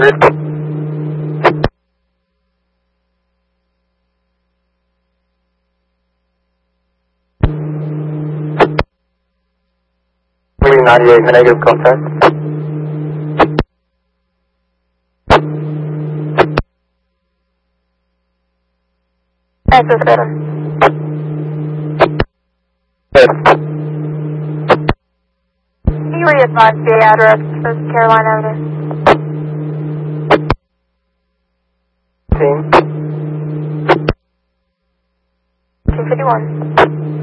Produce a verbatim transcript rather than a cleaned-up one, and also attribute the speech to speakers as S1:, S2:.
S1: hundred. ninety-eight, negative contact.
S2: Access better.
S1: Good.
S2: Can you re-advise the address for Caroline Avenue?
S1: Team.
S2: two fifty-one.